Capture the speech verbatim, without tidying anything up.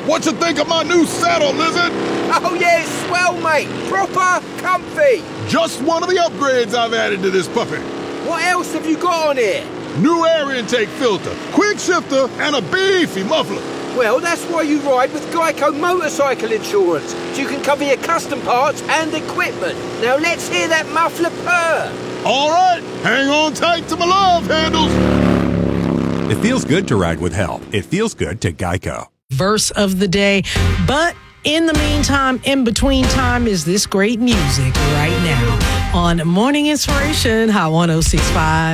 What you think of my new saddle, Lizard? Oh, yeah, it's swell, mate. Proper comfy. Just one of the upgrades I've added to this puppy. What else have you got on here? New air intake filter, quick shifter, and a beefy muffler. Well, that's why you ride with Geico Motorcycle Insurance, so you can cover your custom parts and equipment. Now let's hear that muffler purr. All right, hang on tight to my love handles. It feels good to ride with help. It feels good to Geico. Verse of the day. But in the meantime, in between time, is this great music right now on Morning Inspiration, Hot one oh six point five.